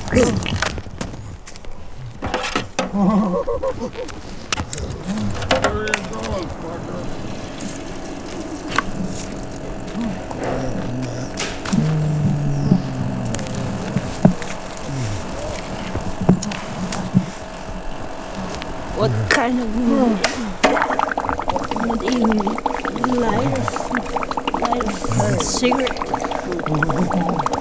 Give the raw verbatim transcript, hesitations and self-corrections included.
What kind of movie? Not even light a, light a cigarette.